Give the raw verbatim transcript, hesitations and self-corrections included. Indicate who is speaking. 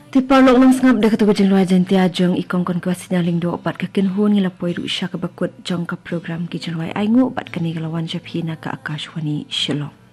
Speaker 1: Ti parlok nang sangap dah ketemu jenluai jentia jong ikong kon kuas sinyaling do opat ka kenhun ngila poi rusya ka bakut jong ka program ki jenluai aingu opat kani kalawan japhina ka Akashwani Shillong.